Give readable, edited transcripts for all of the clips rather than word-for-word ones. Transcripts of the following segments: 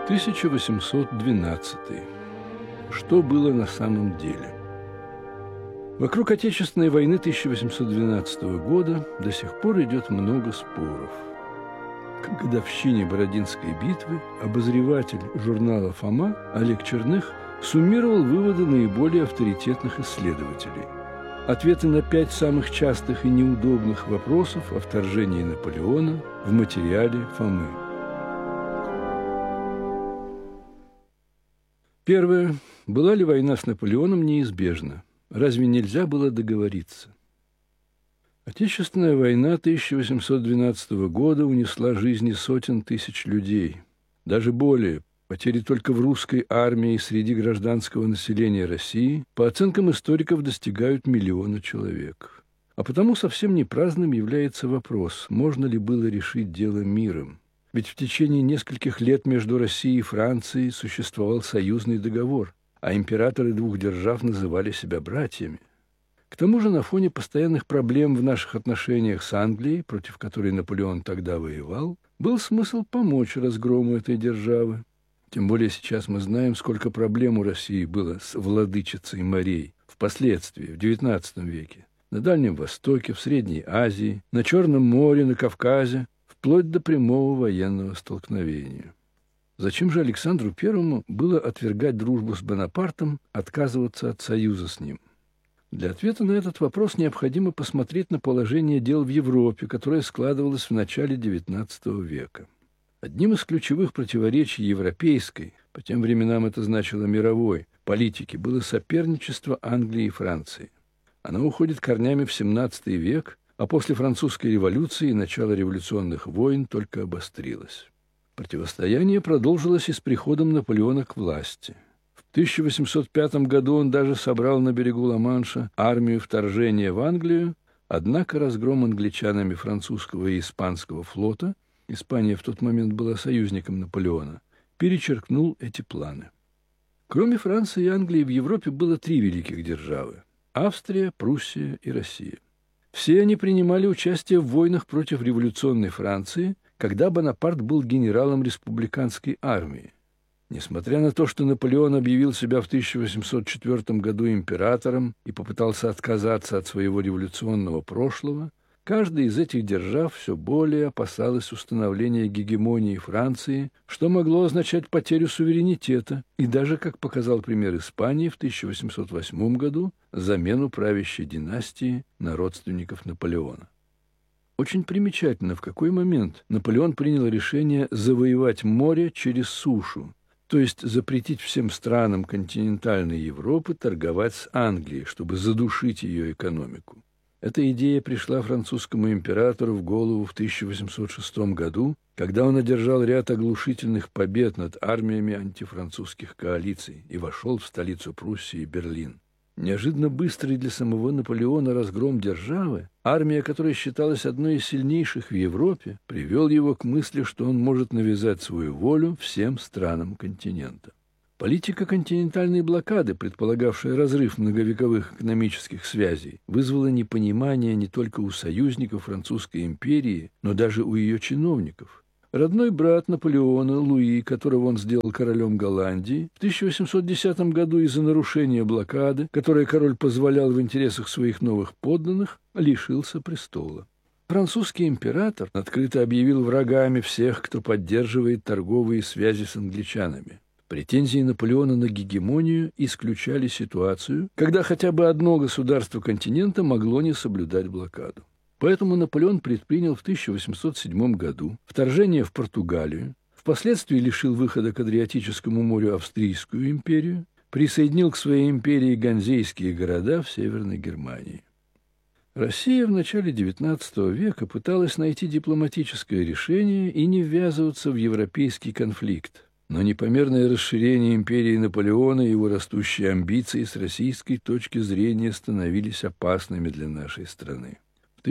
1812. Что было на самом деле? Вокруг Отечественной войны 1812 года до сих пор идет много споров. К годовщине Бородинской битвы обозреватель журнала «Фома» Олег Черных суммировал выводы наиболее авторитетных исследователей. Ответы на 5 самых частых и неудобных вопросов о вторжении Наполеона в материале Фомы. Первое. Была ли война с Наполеоном неизбежна? Разве нельзя было договориться? Отечественная война 1812 года унесла жизни сотен тысяч людей. Даже более. Потери только в русской армии и среди гражданского населения России, по оценкам историков, достигают 1 миллиона человек. А потому совсем не праздным является вопрос, можно ли было решить дело миром. Ведь в течение нескольких лет между Россией и Францией существовал союзный договор, а императоры двух держав называли себя братьями. К тому же на фоне постоянных проблем в наших отношениях с Англией, против которой Наполеон тогда воевал, был смысл помочь разгрому этой державы. Тем более сейчас мы знаем, сколько проблем у России было с владычицей морей впоследствии, в XIX веке, на Дальнем Востоке, в Средней Азии, на Черном море, на Кавказе, вплоть до прямого военного столкновения. Зачем же Александру I было отвергать дружбу с Бонапартом, отказываться от союза с ним? Для ответа на этот вопрос необходимо посмотреть на положение дел в Европе, которое складывалось в начале XIX века. Одним из ключевых противоречий европейской, по тем временам это значило мировой, политики было соперничество Англии и Франции. Оно уходит корнями в XVII век, а после французской революции и начала революционных войн только обострилось. Противостояние продолжилось и с приходом Наполеона к власти. В 1805 году он даже собрал на берегу Ла-Манша армию вторжения в Англию, однако разгром англичанами французского и испанского флота, Испания в тот момент была союзником Наполеона, перечеркнул эти планы. Кроме Франции и Англии в Европе было 3 великих державы – Австрия, Пруссия и Россия. Все они принимали участие в войнах против революционной Франции, когда Бонапарт был генералом республиканской армии. Несмотря на то, что Наполеон объявил себя в 1804 году императором и попытался отказаться от своего революционного прошлого, каждая из этих держав все более опасалась установления гегемонии Франции, что могло означать потерю суверенитета и даже, как показал пример Испании в 1808 году, замену правящей династии на родственников Наполеона. Очень примечательно, в какой момент Наполеон принял решение завоевать море через сушу, то есть запретить всем странам континентальной Европы торговать с Англией, чтобы задушить ее экономику. Эта идея пришла французскому императору в голову в 1806 году, когда он одержал ряд оглушительных побед над армиями антифранцузских коалиций и вошел в столицу Пруссии Берлин. Неожиданно быстрый для самого Наполеона разгром державы, армия которой считалась одной из сильнейших в Европе, привел его к мысли, что он может навязать свою волю всем странам континента. Политика континентальной блокады, предполагавшая разрыв многовековых экономических связей, вызвала непонимание не только у союзников Французской империи, но даже у ее чиновников. Родной брат Наполеона, Луи, которого он сделал королем Голландии, в 1810 году из-за нарушения блокады, которое король позволял в интересах своих новых подданных, лишился престола. Французский император открыто объявил врагами всех, кто поддерживает торговые связи с англичанами. Претензии Наполеона на гегемонию исключали ситуацию, когда хотя бы одно государство континента могло не соблюдать блокаду. Поэтому Наполеон предпринял в 1807 году вторжение в Португалию, впоследствии лишил выхода к Адриатическому морю Австрийскую империю, присоединил к своей империи ганзейские города в Северной Германии. Россия в начале XIX века пыталась найти дипломатическое решение и не ввязываться в европейский конфликт. Но непомерное расширение империи Наполеона и его растущие амбиции с российской точки зрения становились опасными для нашей страны. В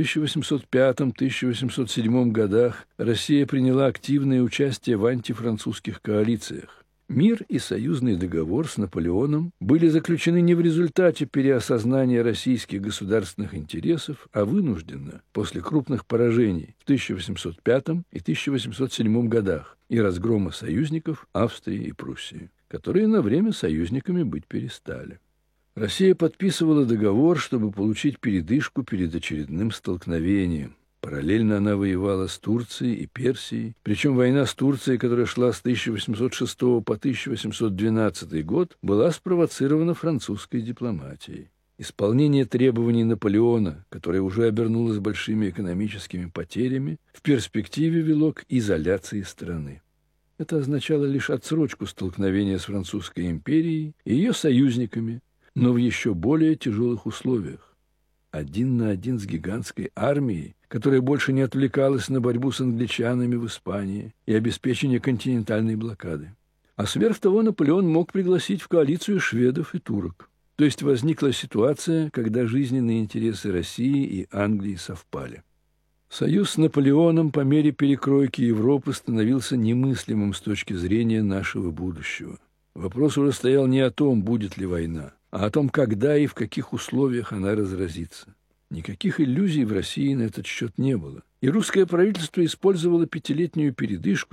1805-1807 годах Россия приняла активное участие в антифранцузских коалициях. Мир и союзный договор с Наполеоном были заключены не в результате переосознания российских государственных интересов, а вынужденно, после крупных поражений в 1805 и 1807 годах и разгрома союзников Австрии и Пруссии, которые на время союзниками быть перестали. Россия подписывала договор, чтобы получить передышку перед очередным столкновением. Параллельно она воевала с Турцией и Персией, причем война с Турцией, которая шла с 1806 по 1812 год, была спровоцирована французской дипломатией. Исполнение требований Наполеона, которое уже обернулось большими экономическими потерями, в перспективе вело к изоляции страны. Это означало лишь отсрочку столкновения с Французской империей и ее союзниками, но в еще более тяжелых условиях. 1 на 1 с гигантской армией, которая больше не отвлекалась на борьбу с англичанами в Испании и обеспечение континентальной блокады. А сверх того Наполеон мог пригласить в коалицию шведов и турок. То есть возникла ситуация, когда жизненные интересы России и Англии совпали. Союз с Наполеоном по мере перекройки Европы становился немыслимым с точки зрения нашего будущего. Вопрос уже стоял не о том, будет ли война, а о том, когда и в каких условиях она разразится. Никаких иллюзий в России на этот счет не было. И русское правительство использовало пятилетнюю передышку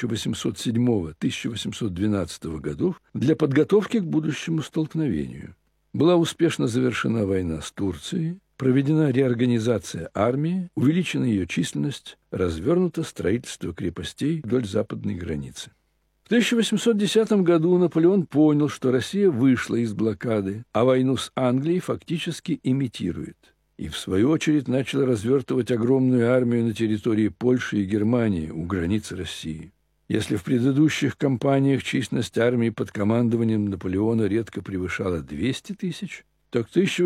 1807-1812 годов для подготовки к будущему столкновению. Была успешно завершена война с Турцией, проведена реорганизация армии, увеличена ее численность, развернуто строительство крепостей вдоль западной границы. В 1810 году Наполеон понял, что Россия вышла из блокады, а войну с Англией фактически имитирует. И, в свою очередь, начал развертывать огромную армию на территории Польши и Германии у границ России. Если в предыдущих кампаниях численность армии под командованием Наполеона редко превышала 200 тысяч, то к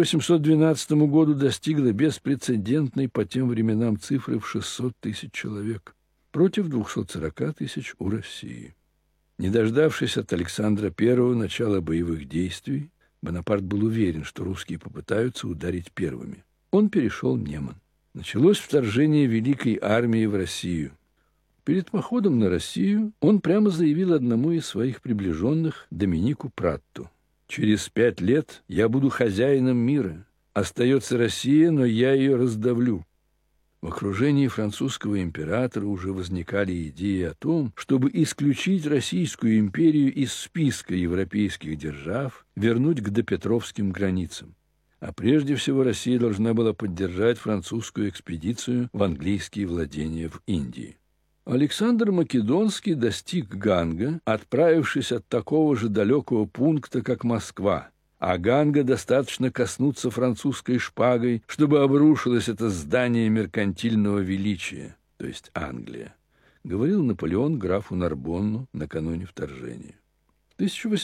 1812 году достигла беспрецедентной по тем временам цифры в 600 тысяч человек против 240 тысяч у России. Не дождавшись от Александра I начала боевых действий, Бонапарт был уверен, что русские попытаются ударить первыми. Он перешел Неман. Началось вторжение Великой армии в Россию. Перед походом на Россию он прямо заявил одному из своих приближенных, Доминику Пратту: «Через 5 лет я буду хозяином мира. Остается Россия, но я ее раздавлю». В окружении французского императора уже возникали идеи о том, чтобы исключить Российскую империю из списка европейских держав, вернуть к допетровским границам. А прежде всего Россия должна была поддержать французскую экспедицию в английские владения в Индии. Александр Македонский достиг Ганга, отправившись от такого же далекого пункта, как Москва. А Ганга достаточно коснуться французской шпагой, чтобы обрушилось это здание меркантильного величия, то есть Англия, говорил Наполеон графу Нарбонну накануне вторжения. В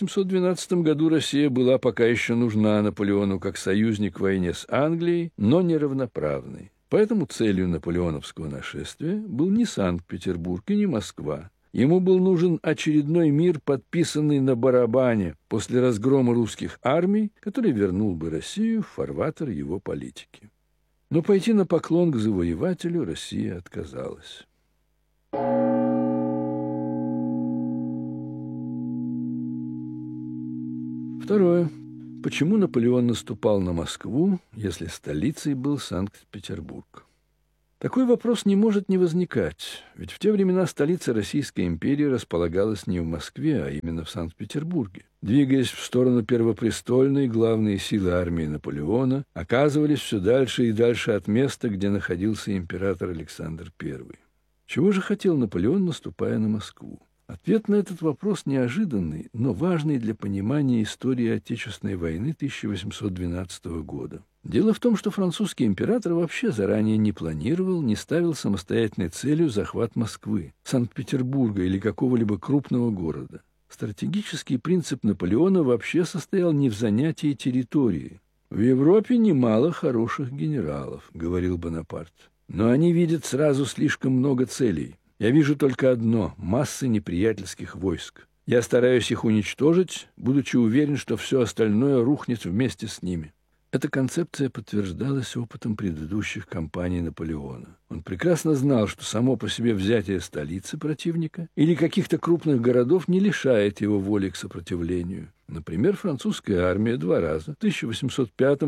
1812 году Россия была пока еще нужна Наполеону как союзник в войне с Англией, но неравноправной. Поэтому целью наполеоновского нашествия был не Санкт-Петербург и не Москва. Ему был нужен очередной мир, подписанный на барабане после разгрома русских армий, который вернул бы Россию в фарватер его политики. Но пойти на поклон к завоевателю Россия отказалась. Второе. Почему Наполеон наступал на Москву, если столицей был Санкт-Петербург? Такой вопрос не может не возникать, ведь в те времена столица Российской империи располагалась не в Москве, а именно в Санкт-Петербурге. Двигаясь в сторону Первопрестольной, главные силы армии Наполеона оказывались все дальше и дальше от места, где находился император Александр I. Чего же хотел Наполеон, наступая на Москву? Ответ на этот вопрос неожиданный, но важный для понимания истории Отечественной войны 1812 года. Дело в том, что французский император вообще заранее не планировал, не ставил самостоятельной целью захват Москвы, Санкт-Петербурга или какого-либо крупного города. Стратегический принцип Наполеона вообще состоял не в занятии территории. «В Европе немало хороших генералов», — говорил Бонапарт, «но они видят сразу слишком много целей. Я вижу только одно – массы неприятельских войск. Я стараюсь их уничтожить, будучи уверен, что все остальное рухнет вместе с ними. Эта концепция подтверждалась опытом предыдущих кампаний Наполеона. Он прекрасно знал, что само по себе взятие столицы противника или каких-то крупных городов не лишает его воли к сопротивлению. Например, французская армия 2 раза, в 1805 и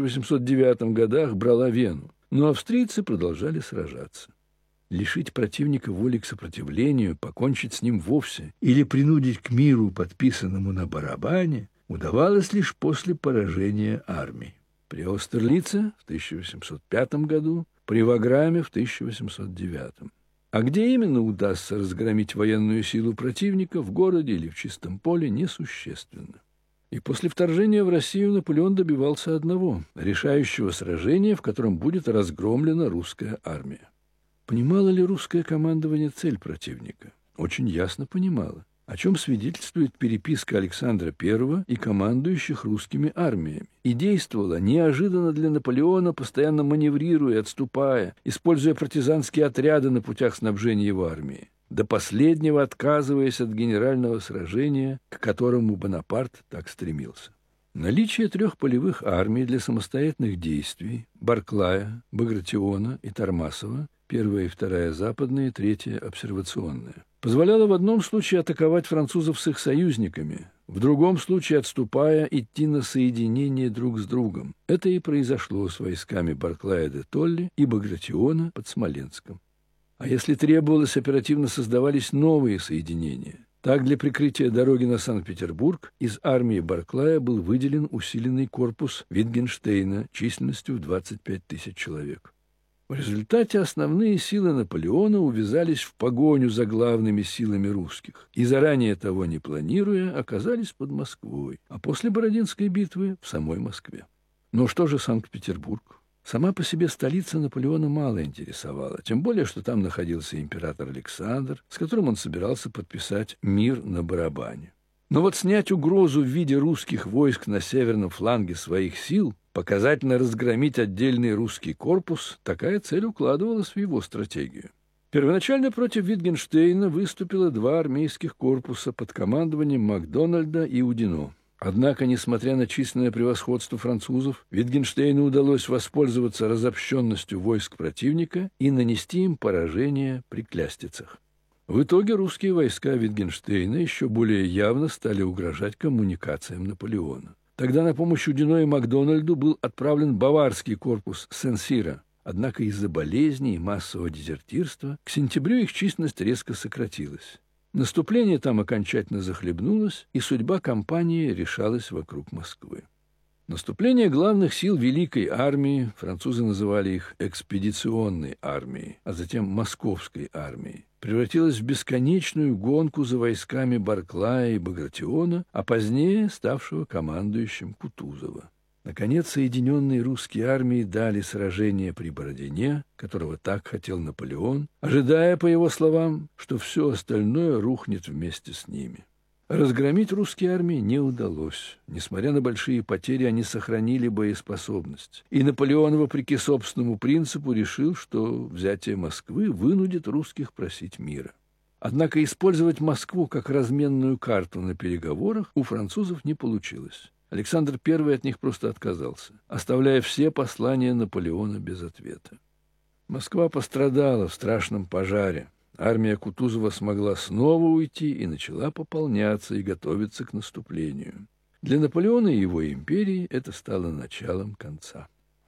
1809 годах, брала Вену, но австрийцы продолжали сражаться. Лишить противника воли к сопротивлению, покончить с ним вовсе или принудить к миру, подписанному на барабане, удавалось лишь после поражения армий. При Аустерлице в 1805 году, при Ваграме в 1809. А где именно удастся разгромить военную силу противника, в городе или в чистом поле, несущественно. И после вторжения в Россию Наполеон добивался одного – решающего сражения, в котором будет разгромлена русская армия. Понимало ли русское командование цель противника? Очень ясно понимало, о чем свидетельствует переписка Александра I и командующих русскими армиями. И действовала неожиданно для Наполеона, постоянно маневрируя, отступая, используя партизанские отряды на путях снабжения его армии, до последнего отказываясь от генерального сражения, к которому Бонапарт так стремился. Наличие 3 полевых армий для самостоятельных действий – Барклая, Багратиона и Тормасова, 1-я и 2-я западные, 3-я обсервационная – позволяло в одном случае атаковать французов с их союзниками, в другом случае, отступая, идти на соединение друг с другом. Это и произошло с войсками Барклая де Толли и Багратиона под Смоленском. А если требовалось, оперативно создавались новые соединения. Так, для прикрытия дороги на Санкт-Петербург из армии Барклая был выделен усиленный корпус Витгенштейна численностью в 25 000 человек. В результате основные силы Наполеона увязались в погоню за главными силами русских и, заранее того не планируя, оказались под Москвой, а после Бородинской битвы в самой Москве. Но что же Санкт-Петербург? Сама по себе столица Наполеона мало интересовала, тем более, что там находился император Александр, с которым он собирался подписать мир на барабане. Но вот снять угрозу в виде русских войск на северном фланге своих сил, показательно разгромить отдельный русский корпус, такая цель укладывалась в его стратегию. Первоначально против Витгенштейна выступило 2 армейских корпуса под командованием Макдональда и Удино. Однако, несмотря на численное превосходство французов, Витгенштейну удалось воспользоваться разобщенностью войск противника и нанести им поражение при Клястицах. В итоге русские войска Витгенштейна еще более явно стали угрожать коммуникациям Наполеона. Тогда на помощь Удино и Макдональду был отправлен баварский корпус Сен-Сира. Однако из-за болезней и массового дезертирства к сентябрю их численность резко сократилась. Наступление там окончательно захлебнулось, и судьба кампании решалась вокруг Москвы. Наступление главных сил Великой армии, французы называли их экспедиционной армией, а затем Московской армией, превратилось в бесконечную гонку за войсками Барклая и Багратиона, а позднее ставшего командующим Кутузова. Наконец, соединенные русские армии дали сражение при Бородине, которого так хотел Наполеон, ожидая, по его словам, что все остальное рухнет вместе с ними. Разгромить русские армии не удалось. Несмотря на большие потери, они сохранили боеспособность. И Наполеон, вопреки собственному принципу, решил, что взятие Москвы вынудит русских просить мира. Однако использовать Москву как разменную карту на переговорах у французов не получилось. Александр I от них просто отказался, оставляя все послания Наполеона без ответа. Москва пострадала в страшном пожаре. Армия Кутузова смогла снова уйти и начала пополняться и готовиться к наступлению. Для Наполеона и его империи это стало началом конца.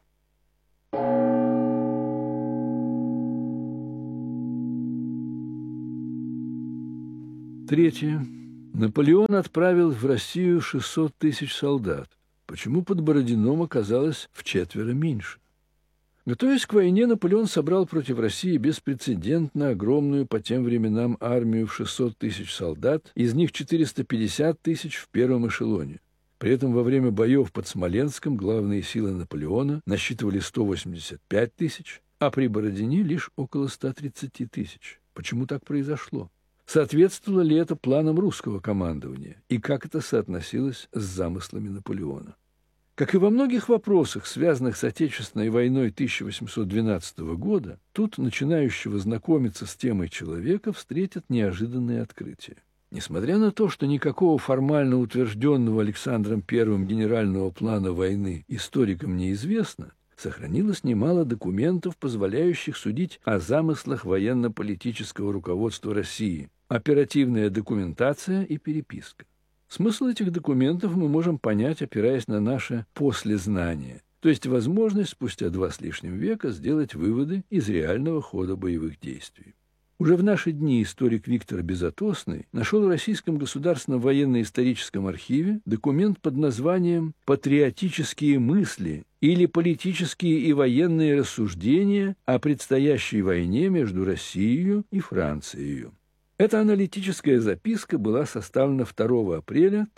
Третье. Наполеон отправил в Россию 600 000 солдат. Почему под Бородином оказалось в4 меньше? Готовясь к войне, Наполеон собрал против России беспрецедентно огромную по тем временам армию в 600 000 солдат, из них 450 000 в первом эшелоне. При этом во время боев под Смоленском главные силы Наполеона насчитывали 185 000, а при Бородине лишь около 130 000. Почему так произошло? Соответствовало ли это планам русского командования? И как это соотносилось с замыслами Наполеона? Как и во многих вопросах, связанных с Отечественной войной 1812 года, тут начинающего знакомиться с темой человека встретят неожиданные открытия. Несмотря на то, что никакого формально утвержденного Александром I генерального плана войны историкам неизвестно, сохранилось немало документов, позволяющих судить о замыслах военно-политического руководства России, оперативная документация и переписка. Смысл этих документов мы можем понять, опираясь на наше послезнание, то есть возможность спустя 2 с лишним века сделать выводы из реального хода боевых действий. Уже в наши дни историк Виктор Безотосный нашел в Российском государственном военно-историческом архиве документ под названием «Патриотические мысли» или «Политические и военные рассуждения о предстоящей войне между Россией и Францией». Эта аналитическая записка была составлена 2 апреля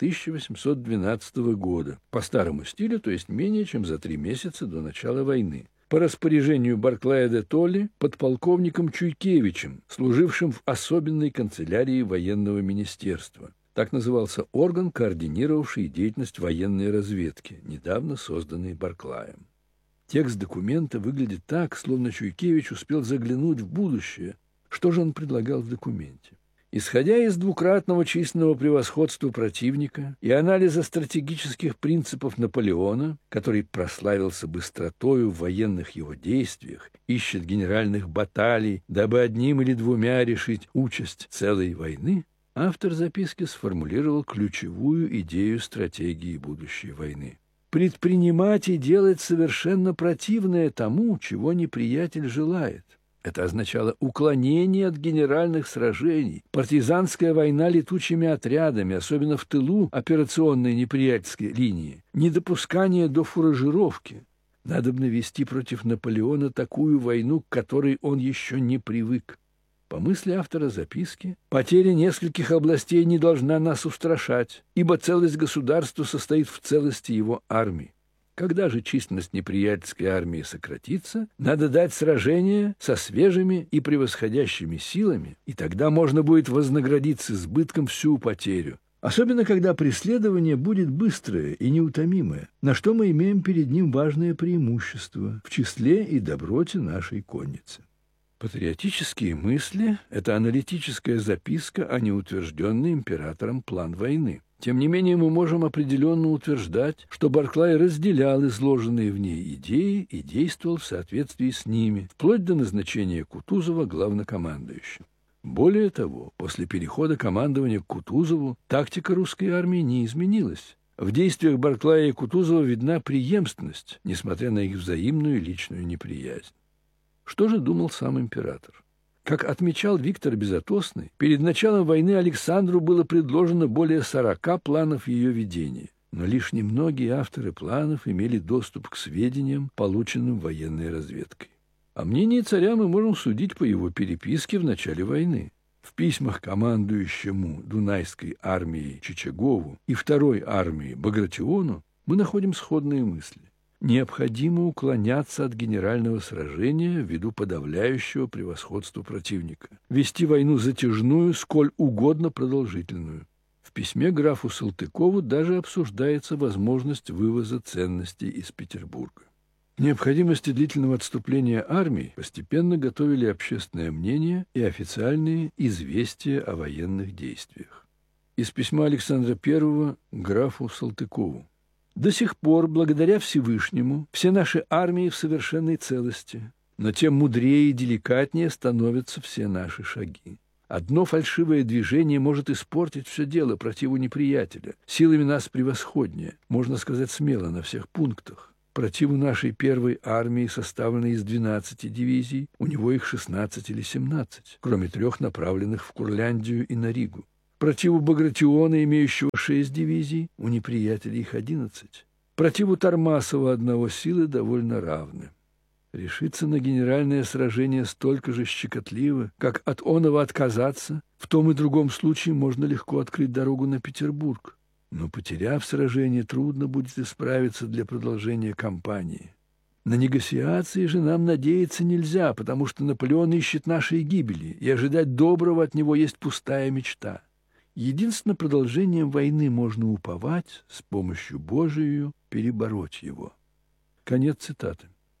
1812 года по старому стилю, то есть менее чем за 3 месяца до начала войны, по распоряжению Барклая де Толли подполковником Чуйкевичем, служившим в особенной канцелярии военного министерства. Так назывался орган, координировавший деятельность военной разведки, недавно созданный Барклаем. Текст документа выглядит так, словно Чуйкевич успел заглянуть в будущее. Что же он предлагал в документе? Исходя из двукратного численного превосходства противника и анализа стратегических принципов Наполеона, который прославился быстротою в военных его действиях, ищет генеральных баталий, дабы одним или 2 решить участь целой войны, автор записки сформулировал ключевую идею стратегии будущей войны. Предпринимать и делать совершенно противное тому, чего неприятель желает. Это означало уклонение от генеральных сражений, партизанская война летучими отрядами, особенно в тылу операционной неприятельской линии, недопускание до фуражировки. Надобно вести против Наполеона такую войну, к которой он еще не привык. По мысли автора записки, потеря нескольких областей не должна нас устрашать, ибо целость государства состоит в целости его армии. Когда же численность неприятельской армии сократится, надо дать сражение со свежими и превосходящими силами, и тогда можно будет вознаградить с избытком всю потерю. Особенно, когда преследование будет быстрое и неутомимое, на что мы имеем перед ним важное преимущество в числе и доброте нашей конницы. Патриотические мысли – это аналитическая записка, а не утвержденный императором план войны. Тем не менее, мы можем определенно утверждать, что Барклай разделял изложенные в ней идеи и действовал в соответствии с ними, вплоть до назначения Кутузова главнокомандующим. Более того, после перехода командования к Кутузову тактика русской армии не изменилась. В действиях Барклая и Кутузова видна преемственность, несмотря на их взаимную личную неприязнь. Что же думал сам император? Как отмечал Виктор Безотосный, перед началом войны Александру было предложено более 40 планов ее ведения, но лишь немногие авторы планов имели доступ к сведениям, полученным военной разведкой. О мнении царя мы можем судить по его переписке в начале войны. В письмах командующему Дунайской армией Чичагову и Второй армии Багратиону мы находим сходные мысли. Необходимо уклоняться от генерального сражения ввиду подавляющего превосходства противника, вести войну затяжную, сколь угодно продолжительную. В письме графу Салтыкову даже обсуждается возможность вывоза ценностей из Петербурга. Необходимости длительного отступления армий постепенно готовили общественное мнение и официальные известия о военных действиях. Из письма Александра I графу Салтыкову. До сих пор, благодаря Всевышнему, все наши армии в совершенной целости, но тем мудрее и деликатнее становятся все наши шаги. Одно фальшивое движение может испортить все дело противу неприятеля, силами нас превосходнее, можно сказать смело, на всех пунктах. Противу нашей первой армии, составленной из 12 дивизий, у него их 16 или 17, кроме 3 направленных в Курляндию и на Ригу. Противу Багратиона, имеющего 6 дивизий, у неприятелей их 11. Противу Тормасова одного силы довольно равны. Решиться на генеральное сражение столько же щекотливо, как от оного отказаться, в том и другом случае можно легко открыть дорогу на Петербург. Но, потеряв сражение, трудно будет исправиться для продолжения кампании. На негациации же нам надеяться нельзя, потому что Наполеон ищет нашей гибели, и ожидать доброго от него есть пустая мечта. Единственно продолжением войны можно уповать, с помощью Божией перебороть его. Конец цитаты.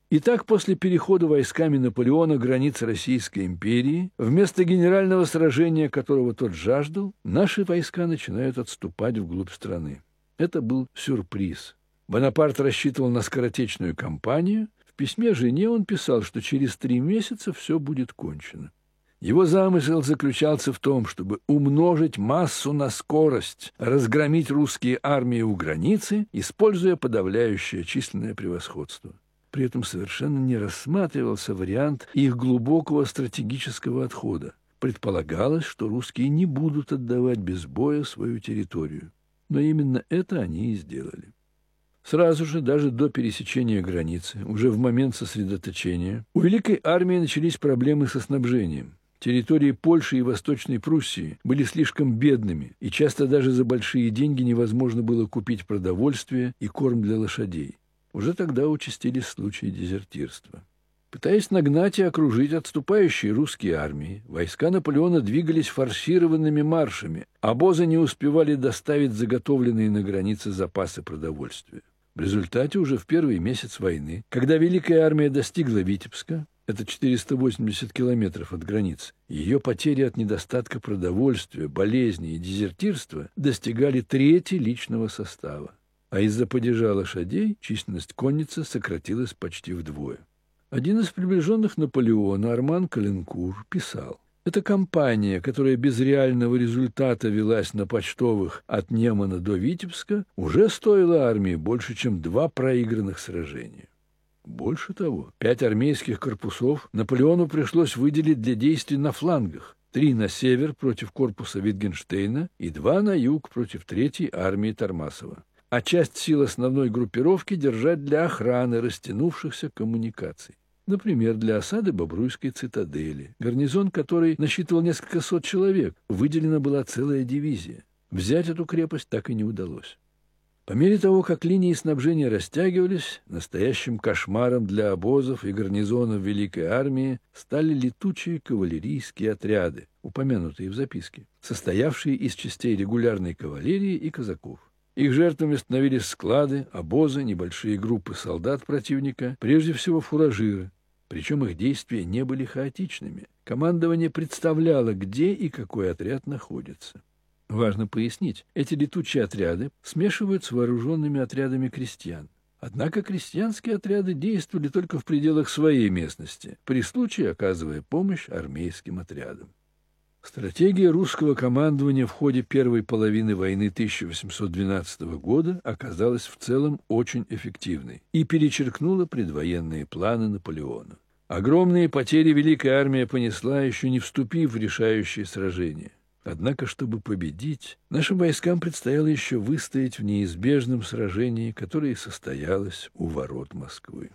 Итак, после перехода войсками Наполеона границ Российской империи, вместо генерального сражения, которого тот жаждал, наши войска начинают отступать вглубь страны. Это был сюрприз. Бонапарт рассчитывал на скоротечную кампанию. В письме жене он писал, что через 3 месяца все будет кончено. Его замысел заключался в том, чтобы умножить массу на скорость, разгромить русские армии у границы, используя подавляющее численное превосходство. При этом совершенно не рассматривался вариант их глубокого стратегического отхода. Предполагалось, что русские не будут отдавать без боя свою территорию. Но именно это они и сделали. Сразу же, даже до пересечения границы, уже в момент сосредоточения, у Великой армии начались проблемы со снабжением. Территории Польши и Восточной Пруссии были слишком бедными, и часто даже за большие деньги невозможно было купить продовольствие и корм для лошадей. Уже тогда участились случаи дезертирства. Пытаясь нагнать и окружить отступающие русские армии, войска Наполеона двигались форсированными маршами, обозы не успевали доставить заготовленные на границе запасы продовольствия. В результате уже в первый месяц войны, когда Великая армия достигла Витебска, это 480 километров от границы, ее потери от недостатка продовольствия, болезней и дезертирства достигали трети личного состава. А из-за падежа лошадей численность конницы сократилась почти вдвое. Один из приближенных Наполеона, Арман Каленкур, писал: «Эта кампания, которая без реального результата велась на почтовых от Немана до Витебска, уже стоила армии больше, чем 2 проигранных сражения». Больше того, 5 армейских корпусов Наполеону пришлось выделить для действий на флангах, 3 на север против корпуса Витгенштейна и 2 на юг против 3-й армии Тормасова, а часть сил основной группировки держать для охраны растянувшихся коммуникаций. Например, для осады Бобруйской цитадели, гарнизон которой насчитывал несколько сот человек, выделена была целая дивизия. Взять эту крепость так и не удалось. По мере того, как линии снабжения растягивались, настоящим кошмаром для обозов и гарнизонов Великой армии стали летучие кавалерийские отряды, упомянутые в записке, состоявшие из частей регулярной кавалерии и казаков. Их жертвами становились склады, обозы, небольшие группы солдат противника, прежде всего фуражиры. Причем их действия не были хаотичными. Командование представляло, где и какой отряд находится. Важно пояснить, эти летучие отряды смешивают с вооруженными отрядами крестьян. Однако крестьянские отряды действовали только в пределах своей местности, при случае оказывая помощь армейским отрядам. Стратегия русского командования в ходе первой половины войны 1812 года оказалась в целом очень эффективной и перечеркнула предвоенные планы Наполеона. Огромные потери Великая армия понесла, еще не вступив в решающее сражение. Однако, чтобы победить, нашим войскам предстояло еще выстоять в неизбежном сражении, которое состоялось у ворот Москвы.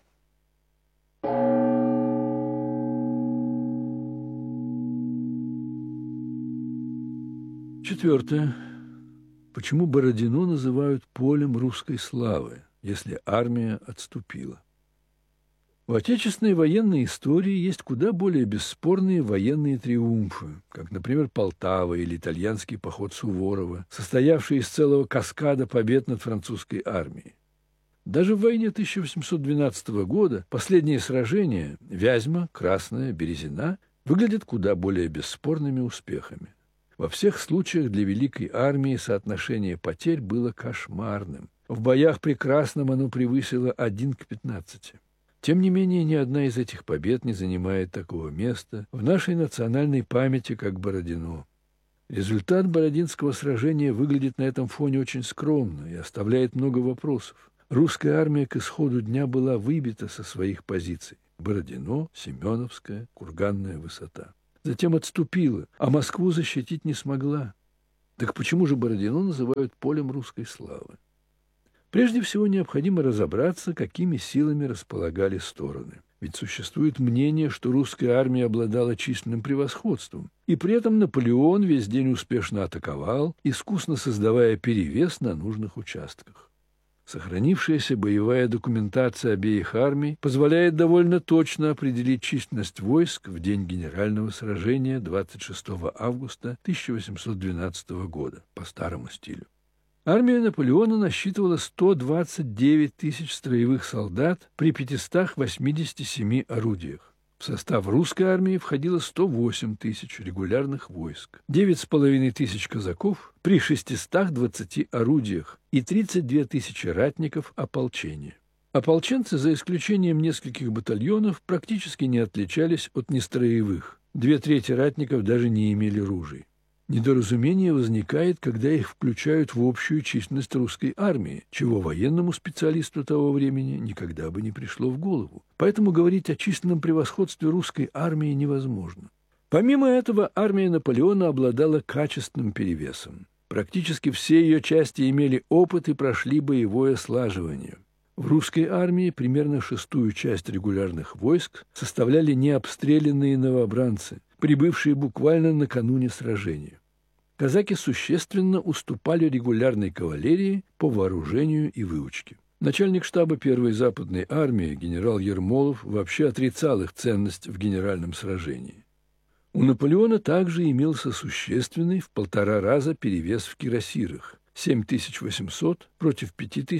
Четвертое. Почему Бородино называют полем русской славы, если армия отступила? В отечественной военной истории есть куда более бесспорные военные триумфы, как, например, Полтава или итальянский поход Суворова, состоявший из целого каскада побед над французской армией. Даже в войне 1812 года последние сражения Вязьма, Красная, Березина выглядят куда более бесспорными успехами. Во всех случаях для Великой армии соотношение потерь было кошмарным. В боях при Красном оно превысило 1 к 15. Тем не менее, ни одна из этих побед не занимает такого места в нашей национальной памяти, как Бородино. Результат Бородинского сражения выглядит на этом фоне очень скромно и оставляет много вопросов. Русская армия к исходу дня была выбита со своих позиций. Бородино, Семеновская, Курганная высота. Затем отступила, а Москву защитить не смогла. Так почему же Бородино называют полем русской славы? Прежде всего необходимо разобраться, какими силами располагали стороны. Ведь существует мнение, что русская армия обладала численным превосходством, и при этом Наполеон весь день успешно атаковал, искусно создавая перевес на нужных участках. Сохранившаяся боевая документация обеих армий позволяет довольно точно определить численность войск в день генерального сражения 26 августа 1812 года по старому стилю. Армия Наполеона насчитывала 129 тысяч строевых солдат при 587 орудиях. В состав русской армии входило 108 тысяч регулярных войск, 9,5 тысяч казаков при 620 орудиях и 32 тысячи ратников ополчения. Ополченцы, за исключением нескольких батальонов, практически не отличались от нестроевых. 2/3 ратников даже не имели ружей. Недоразумение возникает, когда их включают в общую численность русской армии, чего военному специалисту того времени никогда бы не пришло в голову. Поэтому говорить о численном превосходстве русской армии невозможно. Помимо этого, армия Наполеона обладала качественным перевесом. Практически все ее части имели опыт и прошли боевое слаживание. В русской армии примерно 1/6 часть регулярных войск составляли необстрелянные новобранцы, прибывшие буквально накануне сражения. Казаки существенно уступали регулярной кавалерии по вооружению и выучке. Начальник штаба Первой Западной армии генерал Ермолов вообще отрицал их ценность в генеральном сражении. У Наполеона также имелся существенный в 1,5 раза перевес в кирасирах – 7800 против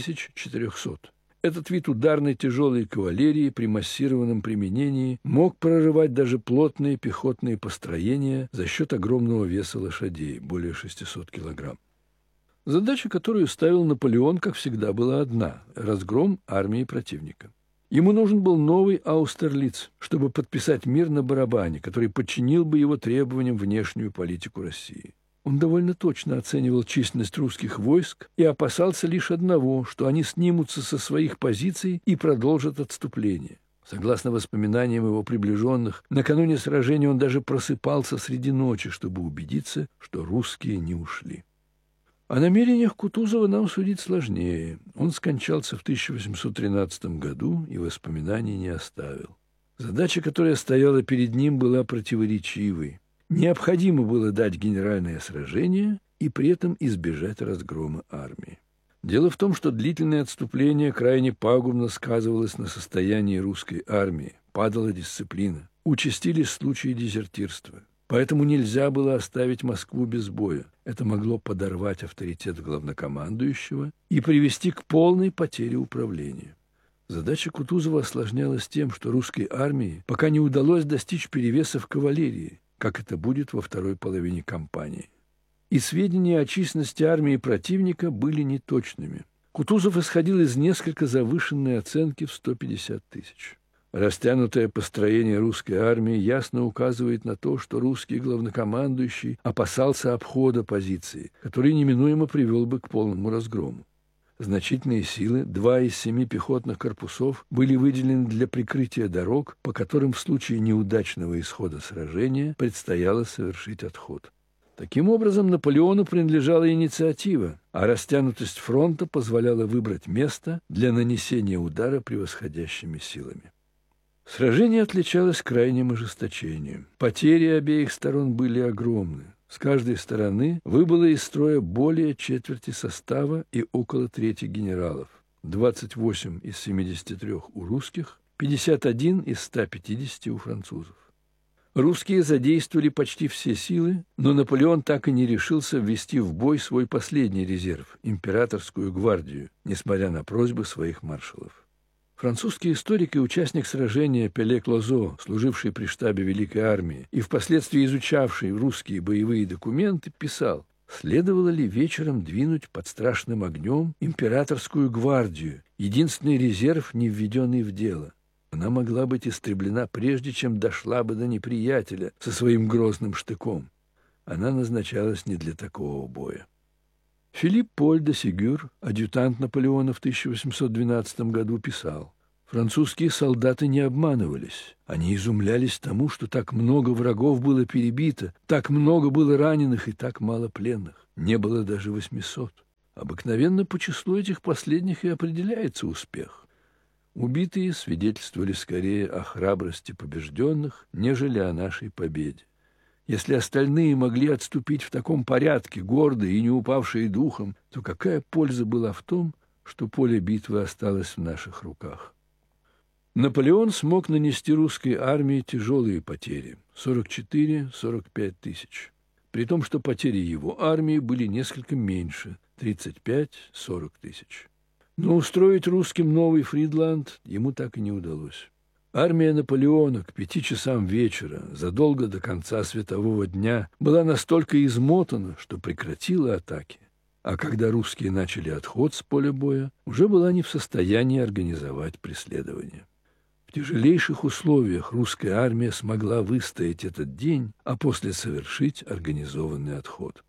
5400. Этот вид ударной тяжелой кавалерии при массированном применении мог прорывать даже плотные пехотные построения за счет огромного веса лошадей, более 600 килограмм. Задача, которую ставил Наполеон, как всегда, была одна – разгром армии противника. Ему нужен был новый Аустерлиц, чтобы подписать мир на барабане, который подчинил бы его требованиям внешнюю политику России. Он довольно точно оценивал численность русских войск и опасался лишь одного, что они снимутся со своих позиций и продолжат отступление. Согласно воспоминаниям его приближенных, накануне сражения он даже просыпался среди ночи, чтобы убедиться, что русские не ушли. О намерениях Кутузова нам судить сложнее. Он скончался в 1813 году и воспоминаний не оставил. Задача, которая стояла перед ним, была противоречивой. Необходимо было дать генеральное сражение и при этом избежать разгрома армии. Дело в том, что длительное отступление крайне пагубно сказывалось на состоянии русской армии, падала дисциплина, участились случаи дезертирства. Поэтому нельзя было оставить Москву без боя. Это могло подорвать авторитет главнокомандующего и привести к полной потере управления. Задача Кутузова осложнялась тем, что русской армии пока не удалось достичь перевеса в кавалерии, как это будет во второй половине кампании. И сведения о численности армии противника были неточными. Кутузов исходил из несколько завышенной оценки в 150 тысяч. Растянутое построение русской армии ясно указывает на то, что русский главнокомандующий опасался обхода позиции, который неминуемо привел бы к полному разгрому. Значительные силы, 2 из 7 пехотных корпусов, были выделены для прикрытия дорог, по которым в случае неудачного исхода сражения предстояло совершить отход. Таким образом, Наполеону принадлежала инициатива, а растянутость фронта позволяла выбрать место для нанесения удара превосходящими силами. Сражение отличалось крайним ожесточением. Потери обеих сторон были огромны. С каждой стороны выбыло из строя более четверти состава и около трети генералов. 28 из 73 у русских, 51 из 150 у французов. Русские задействовали почти все силы, но Наполеон так и не решился ввести в бой свой последний резерв – императорскую гвардию, несмотря на просьбы своих маршалов. Французский историк и участник сражения Пеле Клозо, служивший при штабе Великой армии и впоследствии изучавший русские боевые документы, писал: «Следовало ли вечером двинуть под страшным огнем императорскую гвардию, единственный резерв, не введенный в дело? Она могла быть истреблена, прежде чем дошла бы до неприятеля со своим грозным штыком. Она назначалась не для такого боя». Филипп Поль де Сигюр, адъютант Наполеона в 1812 году, писал: «Французские солдаты не обманывались. Они изумлялись тому, что так много врагов было перебито, так много было раненых и так мало пленных. Не было даже 800. Обыкновенно по числу этих последних и определяется успех. Убитые свидетельствовали скорее о храбрости побежденных, нежели о нашей победе. Если остальные могли отступить в таком порядке, гордые и не упавшие духом, то какая польза была в том, что поле битвы осталось в наших руках?» Наполеон смог нанести русской армии тяжелые потери – 44-45 тысяч, при том, что потери его армии были несколько меньше – 35-40 тысяч. Но устроить русским новый Фридланд ему так и не удалось. Армия Наполеона к 5 часам вечера, задолго до конца светового дня, была настолько измотана, что прекратила атаки. А когда русские начали отход с поля боя, уже была не в состоянии организовать преследование. В тяжелейших условиях русская армия смогла выстоять этот день, а после совершить организованный отход.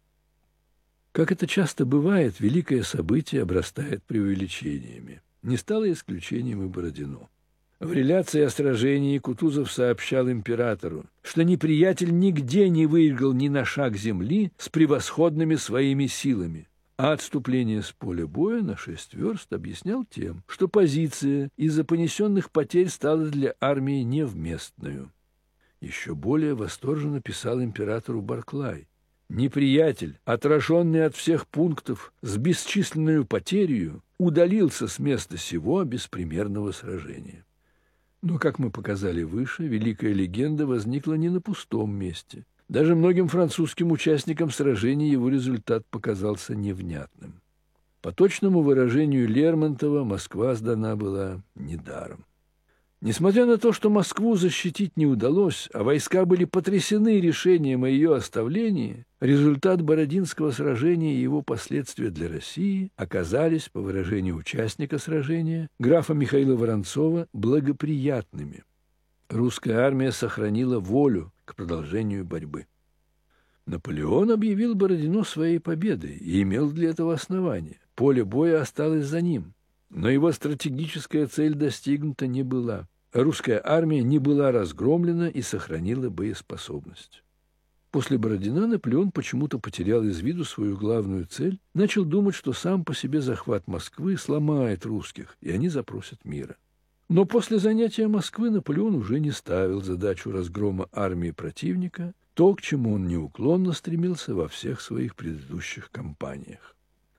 Как это часто бывает, великое событие обрастает преувеличениями. Не стало исключением и Бородино. В реляции о сражении Кутузов сообщал императору, что неприятель нигде не выиграл ни на шаг земли с превосходными своими силами, а отступление с поля боя на 6 верст объяснял тем, что позиция из-за понесенных потерь стала для армии невместную. Еще более восторженно писал императору Барклай: «Неприятель, отраженный от всех пунктов с бесчисленную потерею, удалился с места сего беспримерного сражения». Но, как мы показали выше, великая легенда возникла не на пустом месте. Даже многим французским участникам сражений его результат показался невнятным. По точному выражению Лермонтова, Москва сдана была недаром. Несмотря на то, что Москву защитить не удалось, а войска были потрясены решением о ее оставлении, результат Бородинского сражения и его последствия для России оказались, по выражению участника сражения, графа Михаила Воронцова, благоприятными. Русская армия сохранила волю к продолжению борьбы. Наполеон объявил Бородино своей победой и имел для этого основания. Поле боя осталось за ним. Но его стратегическая цель достигнута не была. Русская армия не была разгромлена и сохранила боеспособность. После Бородина Наполеон почему-то потерял из виду свою главную цель, начал думать, что сам по себе захват Москвы сломает русских, и они запросят мира. Но после занятия Москвы Наполеон уже не ставил задачу разгрома армии противника, то, к чему он неуклонно стремился во всех своих предыдущих кампаниях.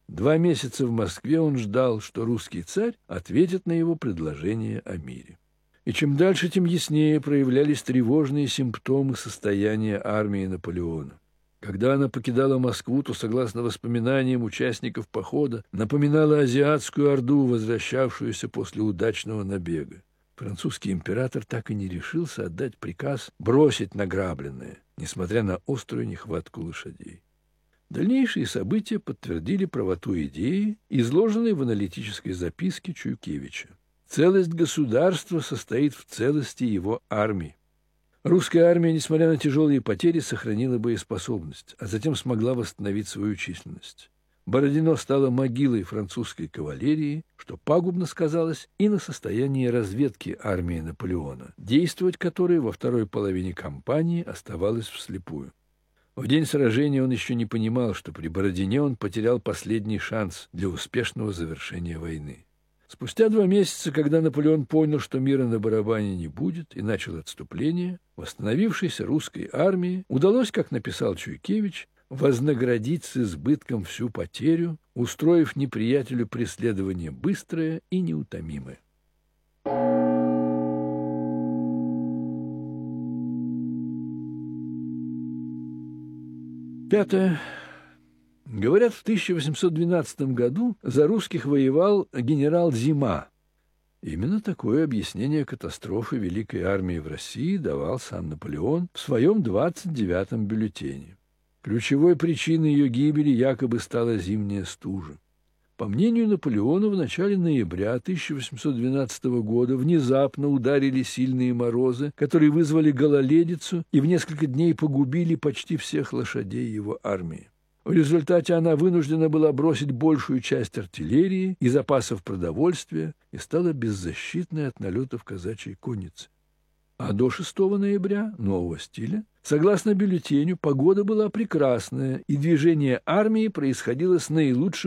2 месяца в Москве он ждал, что русский царь ответит на его предложение о мире. И чем дальше, тем яснее проявлялись тревожные симптомы состояния армии Наполеона. Когда она покидала Москву, то, согласно воспоминаниям участников похода, напоминала азиатскую орду, возвращавшуюся после удачного набега. Французский император так и не решился отдать приказ бросить награбленное, несмотря на острую нехватку лошадей. Дальнейшие события подтвердили правоту идеи, изложенной в аналитической записке Чуйкевича. Целость государства состоит в целости его армии. Русская армия, несмотря на тяжелые потери, сохранила боеспособность, а затем смогла восстановить свою численность. Бородино стало могилой французской кавалерии, что пагубно сказалось и на состоянии разведки армии Наполеона, действовать которой во второй половине кампании оставалось вслепую. В день сражения он еще не понимал, что при Бородине он потерял последний шанс для успешного завершения войны. Спустя 2 месяца, когда Наполеон понял, что мира на барабане не будет, и начал отступление, восстановившейся русской армии удалось, как написал Чуйкевич, вознаградить с избытком всю потерю, устроив неприятелю преследование быстрое и неутомимое. Пятое. Говорят, в 1812 году за русских воевал генерал Зима. Именно такое объяснение катастрофы Великой армии в России давал сам Наполеон в своем 29-м бюллетене. Ключевой причиной ее гибели якобы стала зимняя стужа. По мнению Наполеона, в начале ноября 1812 года внезапно ударили сильные морозы, которые вызвали гололедицу и в несколько дней погубили почти всех лошадей его армии. В результате она вынуждена была бросить большую часть артиллерии и запасов продовольствия и стала беззащитной от налетов казачьей конницы. А до 6 ноября нового стиля, согласно бюллетеню, погода была прекрасная, и движение армии происходило с наилучшим